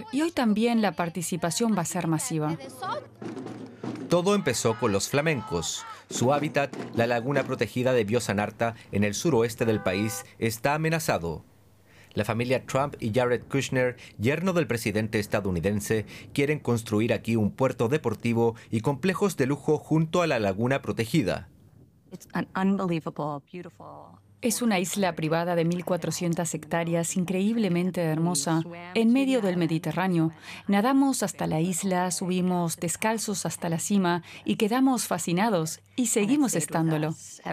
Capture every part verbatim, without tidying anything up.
y hoy también la participación va a ser masiva. Todo empezó con los flamencos. Su hábitat, la laguna protegida de Biosanarta, en el suroeste del país, está amenazado. La familia Trump y Jared Kushner, yerno del presidente estadounidense, quieren construir aquí un puerto deportivo y complejos de lujo junto a la laguna protegida. Es una isla privada de mil cuatrocientas hectáreas, increíblemente hermosa, en medio del Mediterráneo. Nadamos hasta la isla, subimos descalzos hasta la cima y quedamos fascinados, y seguimos estándolo.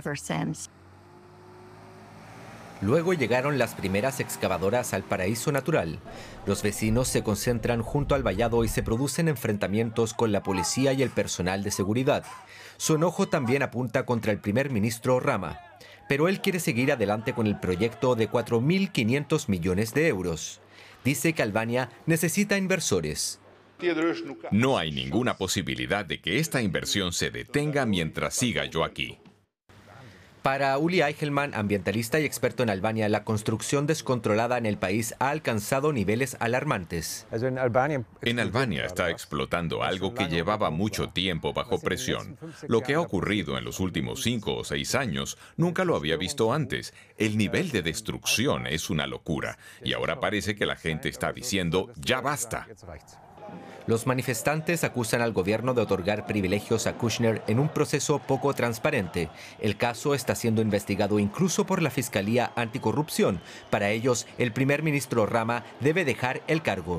Luego llegaron las primeras excavadoras al paraíso natural. Los vecinos se concentran junto al vallado y se producen enfrentamientos con la policía y el personal de seguridad. Su enojo también apunta contra el primer ministro Rama, pero él quiere seguir adelante con el proyecto de cuatro mil quinientos millones de euros. Dice que Albania necesita inversores. No hay ninguna posibilidad de que esta inversión se detenga mientras siga yo aquí. Para Uli Eichelman, ambientalista y experto en Albania, la construcción descontrolada en el país ha alcanzado niveles alarmantes. En Albania está explotando algo que llevaba mucho tiempo bajo presión. Lo que ha ocurrido en los últimos cinco o seis años nunca lo había visto antes. El nivel de destrucción es una locura. Y ahora parece que la gente está diciendo, ¡ya basta! Los manifestantes acusan al gobierno de otorgar privilegios a Kushner en un proceso poco transparente. El caso está siendo investigado incluso por la Fiscalía Anticorrupción. Para ellos, el primer ministro Rama debe dejar el cargo.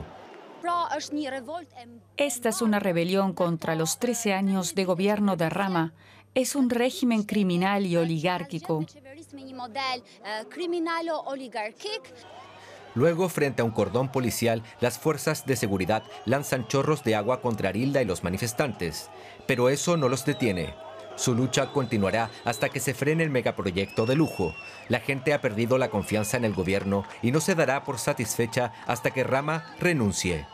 Esta es una rebelión contra los trece años de gobierno de Rama. Es un régimen criminal y oligárquico. Luego, frente a un cordón policial, las fuerzas de seguridad lanzan chorros de agua contra Arilda y los manifestantes. Pero eso no los detiene. Su lucha continuará hasta que se frene el megaproyecto de lujo. La gente ha perdido la confianza en el gobierno y no se dará por satisfecha hasta que Rama renuncie.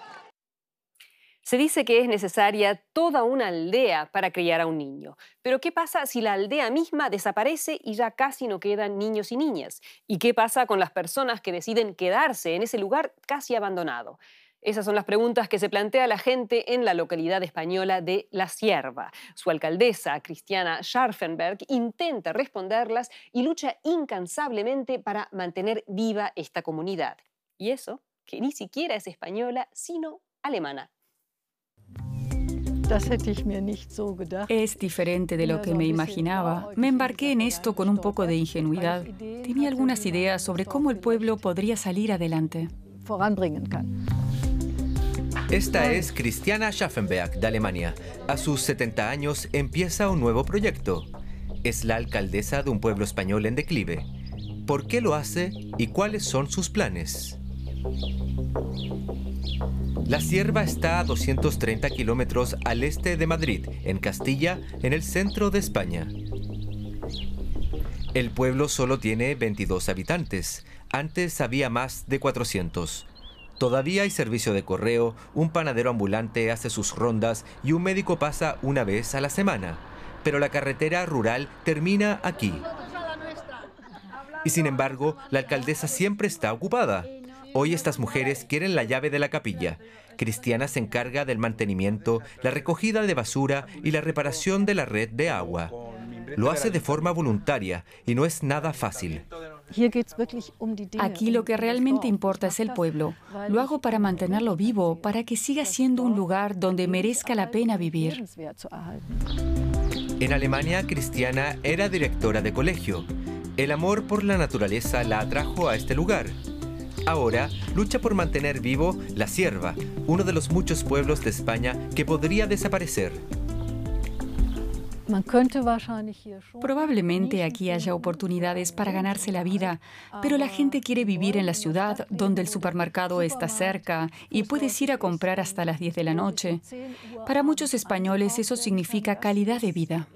Se dice que es necesaria toda una aldea para criar a un niño. Pero ¿qué pasa si la aldea misma desaparece y ya casi no quedan niños y niñas? ¿Y qué pasa con las personas que deciden quedarse en ese lugar casi abandonado? Esas son las preguntas que se plantea la gente en la localidad española de La Cierva. Su alcaldesa, Cristiana Scharfenberg, intenta responderlas y lucha incansablemente para mantener viva esta comunidad. Y eso, que ni siquiera es española, sino alemana. Es diferente de lo que me imaginaba. Me embarqué en esto con un poco de ingenuidad. Tenía algunas ideas sobre cómo el pueblo podría salir adelante. Esta es Christiana Schaffenberg, de Alemania. A sus setenta años empieza un nuevo proyecto. Es la alcaldesa de un pueblo español en declive. ¿Por qué lo hace y cuáles son sus planes? La Cierva está a doscientos treinta kilómetros al este de Madrid, en Castilla, en el centro de España. El pueblo solo tiene veintidós habitantes. Antes había más de cuatrocientos. Todavía hay servicio de correo, un panadero ambulante hace sus rondas y un médico pasa una vez a la semana. Pero la carretera rural termina aquí. Y sin embargo, la alcaldesa siempre está ocupada. Hoy estas mujeres quieren la llave de la capilla. Cristiana se encarga del mantenimiento, la recogida de basura y la reparación de la red de agua. Lo hace de forma voluntaria y no es nada fácil. Aquí lo que realmente importa es el pueblo. Lo hago para mantenerlo vivo, para que siga siendo un lugar donde merezca la pena vivir. En Alemania, Cristiana era directora de colegio. El amor por la naturaleza la atrajo a este lugar. Ahora lucha por mantener vivo La Cierva, uno de los muchos pueblos de España que podría desaparecer. Probablemente aquí haya oportunidades para ganarse la vida, pero la gente quiere vivir en la ciudad donde el supermercado está cerca y puedes ir a comprar hasta las diez de la noche. Para muchos españoles eso significa calidad de vida.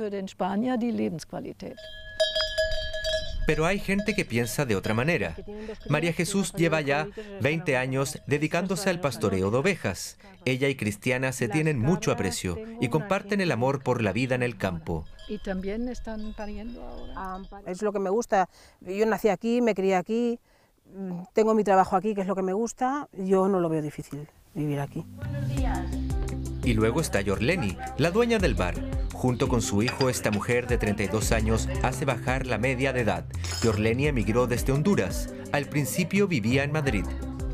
Pero hay gente que piensa de otra manera. María Jesús lleva ya veinte años dedicándose al pastoreo de ovejas. Ella y Cristiana se tienen mucho aprecio y comparten el amor por la vida en el campo. Y también están pariendo ahora. Es lo que me gusta. Yo nací aquí, me crié aquí. tengo mi trabajo aquí, que es lo que me gusta, yo no lo veo difícil vivir aquí. Y luego está Yorleni, la dueña del bar. Junto con su hijo, esta mujer de treinta y dos años hace bajar la media de edad. Yorleni emigró desde Honduras. Al principio vivía en Madrid.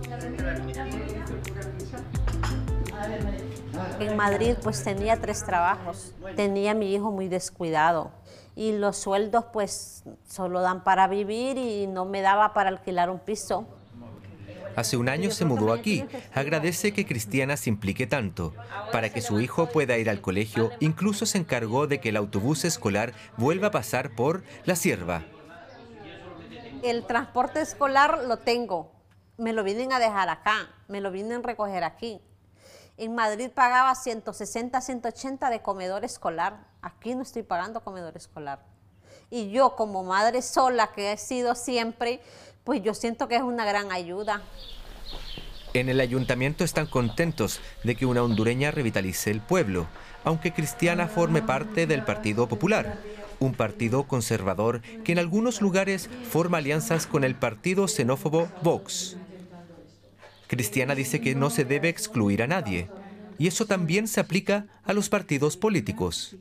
En Madrid pues tenía tres trabajos. Tenía a mi hijo muy descuidado. Y los sueldos pues solo dan para vivir y no me daba para alquilar un piso. Hace un año se mudó aquí. Agradece que Cristiana se implique tanto. Para que su hijo pueda ir al colegio, incluso se encargó de que el autobús escolar vuelva a pasar por La Cierva. El transporte escolar lo tengo. Me lo vienen a dejar acá, me lo vienen a recoger aquí. En Madrid pagaba ciento sesenta, ciento ochenta de comedor escolar. Aquí no estoy pagando comedor escolar. Y yo como madre sola que he sido siempre, pues yo siento que es una gran ayuda. En el ayuntamiento están contentos de que una hondureña revitalice el pueblo, aunque Cristiana forme parte del Partido Popular, un partido conservador que en algunos lugares forma alianzas con el partido xenófobo Vox. Cristiana dice que no se debe excluir a nadie, y eso también se aplica a los partidos políticos.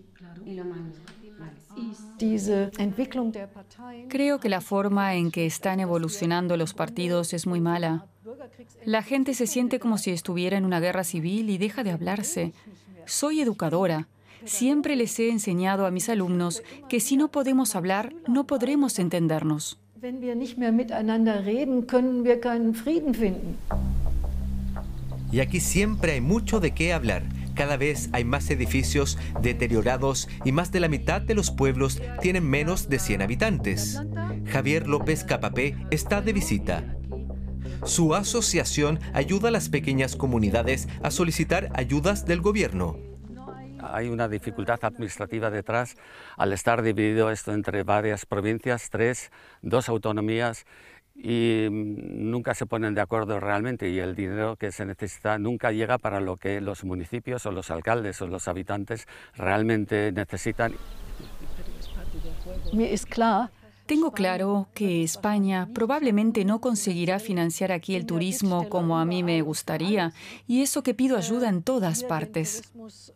Creo que la forma en que están evolucionando los partidos es muy mala. La gente se siente como si estuviera en una guerra civil y deja de hablarse. Soy educadora. Siempre les he enseñado a mis alumnos que si no podemos hablar, no podremos entendernos. Y aquí siempre hay mucho de qué hablar. Cada vez hay más edificios deteriorados y más de la mitad de los pueblos tienen menos de cien habitantes. Javier López Capapé está de visita. Su asociación ayuda a las pequeñas comunidades a solicitar ayudas del gobierno. Hay una dificultad administrativa detrás al estar dividido esto entre varias provincias, tres, dos autonomías, y nunca se ponen de acuerdo realmente y el dinero que se necesita nunca llega para lo que los municipios o los alcaldes o los habitantes realmente necesitan. Tengo claro que España probablemente no conseguirá financiar aquí el turismo como a mí me gustaría, y eso que pido ayuda en todas partes.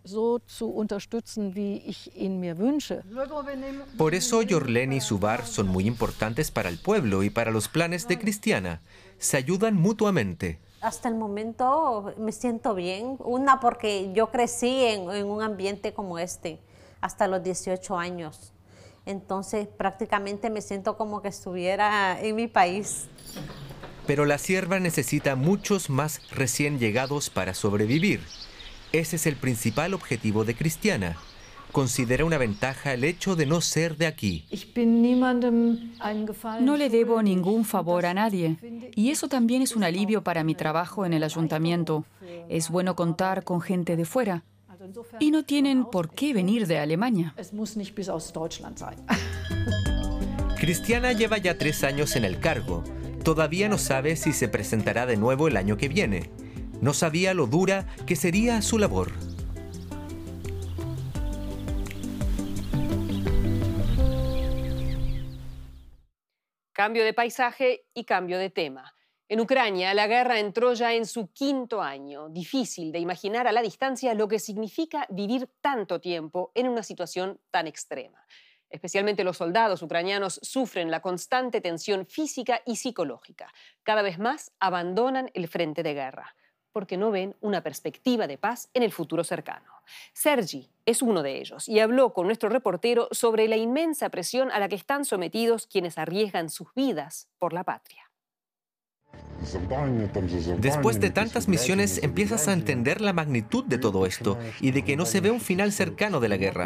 Por eso Yorleni y su bar son muy importantes para el pueblo y para los planes de Cristiana. Se ayudan mutuamente. Hasta el momento me siento bien. Una, porque yo crecí en, en un ambiente como este, hasta los dieciocho años. Entonces prácticamente me siento como que estuviera en mi país. Pero La Cierva necesita muchos más recién llegados para sobrevivir. Ese es el principal objetivo de Cristiana. Considera una ventaja el hecho de no ser de aquí. No le debo ningún favor a nadie, y eso también es un alivio para mi trabajo en el ayuntamiento. Es bueno contar con gente de fuera. Y no tienen por qué venir de Alemania. Cristiana lleva ya tres años en el cargo. Todavía no sabe si se presentará de nuevo el año que viene. No sabía lo dura que sería su labor. Cambio de paisaje y cambio de tema. En Ucrania, la guerra entró ya en su quinto año. Difícil de imaginar a la distancia lo que significa vivir tanto tiempo en una situación tan extrema. Especialmente los soldados ucranianos sufren la constante tensión física y psicológica. Cada vez más abandonan el frente de guerra, porque no ven una perspectiva de paz en el futuro cercano. Sergi es uno de ellos y habló con nuestro reportero sobre la inmensa presión a la que están sometidos quienes arriesgan sus vidas por la patria. Después de tantas misiones empiezas a entender la magnitud de todo esto y de que no se ve un final cercano de la guerra.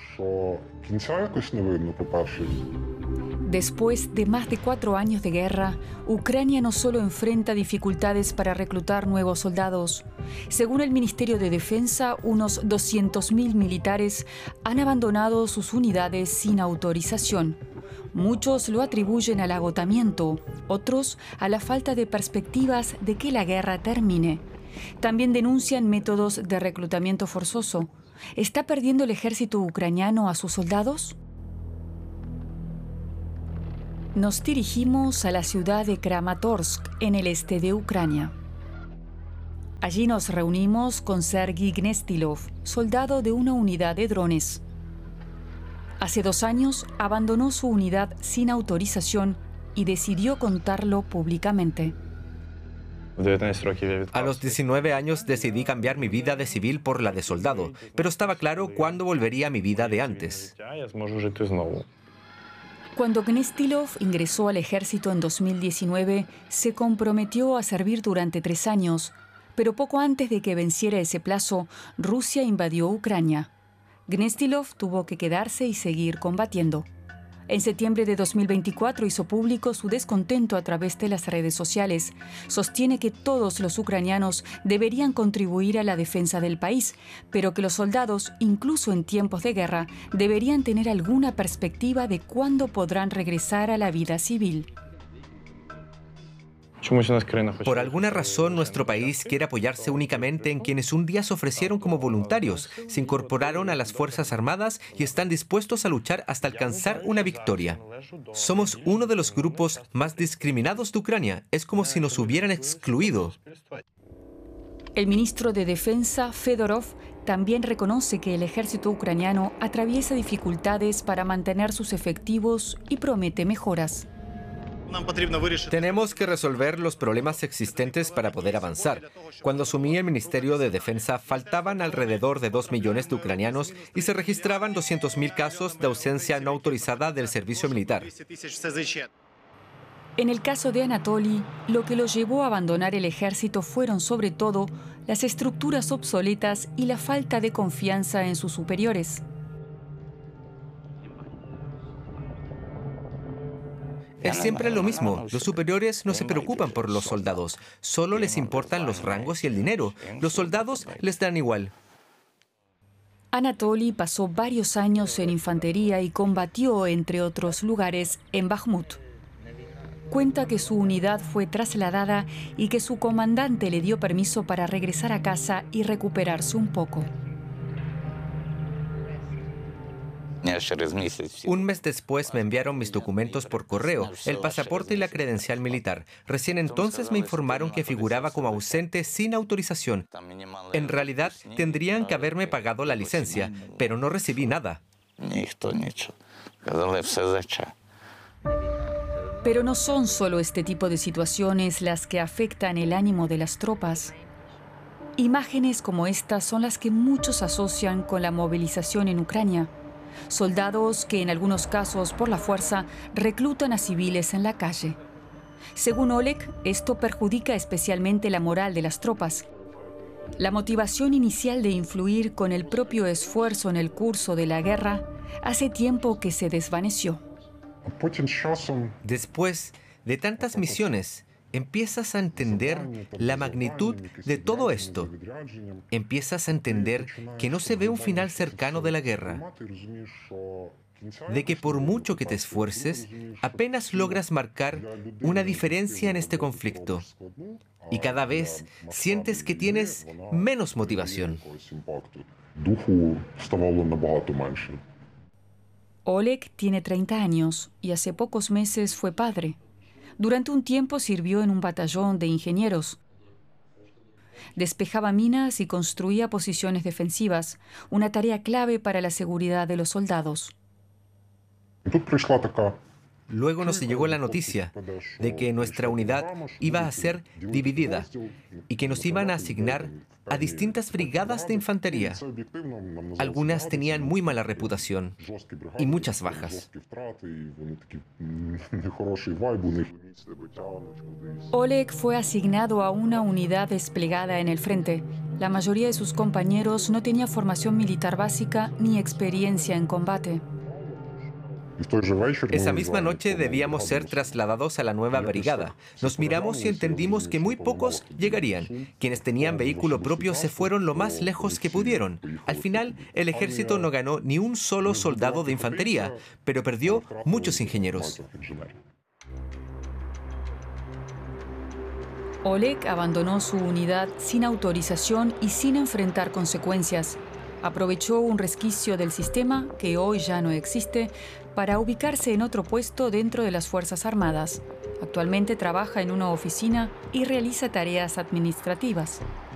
Después de más de cuatro años de guerra, Ucrania no solo enfrenta dificultades para reclutar nuevos soldados. Según el Ministerio de Defensa, unos doscientos mil militares han abandonado sus unidades sin autorización. Muchos lo atribuyen al agotamiento, otros a la falta de perspectivas de que la guerra termine. También denuncian métodos de reclutamiento forzoso. ¿Está perdiendo el ejército ucraniano a sus soldados? Nos dirigimos a la ciudad de Kramatorsk, en el este de Ucrania. Allí nos reunimos con Sergei Gnestilov, soldado de una unidad de drones. Hace dos años abandonó su unidad sin autorización y decidió contarlo públicamente. A los diecinueve años decidí cambiar mi vida de civil por la de soldado, pero estaba claro cuándo volvería a mi vida de antes. Cuando Gnestilov ingresó al ejército en dos mil diecinueve, se comprometió a servir durante tres años, pero poco antes de que venciera ese plazo, Rusia invadió Ucrania. Gnestilov tuvo que quedarse y seguir combatiendo. En septiembre de dos mil veinticuatro hizo público su descontento a través de las redes sociales. Sostiene que todos los ucranianos deberían contribuir a la defensa del país, pero que los soldados, incluso en tiempos de guerra, deberían tener alguna perspectiva de cuándo podrán regresar a la vida civil. Por alguna razón, nuestro país quiere apoyarse únicamente en quienes un día se ofrecieron como voluntarios, se incorporaron a las Fuerzas Armadas y están dispuestos a luchar hasta alcanzar una victoria. Somos uno de los grupos más discriminados de Ucrania. Es como si nos hubieran excluido. El ministro de Defensa, Fedorov, también reconoce que el ejército ucraniano atraviesa dificultades para mantener sus efectivos y promete mejoras. Tenemos que resolver los problemas existentes para poder avanzar. Cuando asumí el Ministerio de Defensa, faltaban alrededor de dos millones de ucranianos y se registraban doscientos mil casos de ausencia no autorizada del servicio militar. En el caso de Anatoly, lo que lo llevó a abandonar el ejército fueron sobre todo las estructuras obsoletas y la falta de confianza en sus superiores. Es siempre lo mismo. Los superiores no se preocupan por los soldados. Solo les importan los rangos y el dinero. Los soldados les dan igual. Anatoly pasó varios años en infantería y combatió, entre otros lugares, en Bakhmut. Cuenta que su unidad fue trasladada y que su comandante le dio permiso para regresar a casa y recuperarse un poco. Un mes después me enviaron mis documentos por correo, el pasaporte y la credencial militar. Recién entonces me informaron que figuraba como ausente sin autorización. En realidad, tendrían que haberme pagado la licencia, pero no recibí nada. Pero no son solo este tipo de situaciones las que afectan el ánimo de las tropas. Imágenes como estas son las que muchos asocian con la movilización en Ucrania. Soldados que en algunos casos por la fuerza reclutan a civiles en la calle. Según Oleg, esto perjudica especialmente la moral de las tropas. La motivación inicial de influir con el propio esfuerzo en el curso de la guerra hace tiempo que se desvaneció. Después de tantas misiones, empiezas a entender la magnitud de todo esto. Empiezas a entender que no se ve un final cercano de la guerra. De que por mucho que te esfuerces, apenas logras marcar una diferencia en este conflicto. Y cada vez sientes que tienes menos motivación. Oleg tiene treinta años y hace pocos meses fue padre. Durante un tiempo sirvió en un batallón de ingenieros. Despejaba minas y construía posiciones defensivas, una tarea clave para la seguridad de los soldados. Luego nos llegó la noticia de que nuestra unidad iba a ser dividida y que nos iban a asignar a distintas brigadas de infantería. Algunas tenían muy mala reputación y muchas bajas. Oleg fue asignado a una unidad desplegada en el frente. La mayoría de sus compañeros no tenía formación militar básica ni experiencia en combate. Esa misma noche debíamos ser trasladados a la nueva brigada. Nos miramos y entendimos que muy pocos llegarían. Quienes tenían vehículo propio se fueron lo más lejos que pudieron. Al final, el ejército no ganó ni un solo soldado de infantería, pero perdió muchos ingenieros. Oleg abandonó su unidad sin autorización y sin enfrentar consecuencias. Aprovechó un resquicio del sistema, que hoy ya no existe, para ubicarse en otro puesto dentro de las Fuerzas Armadas. Actualmente trabaja en una oficina y realiza tareas administrativas.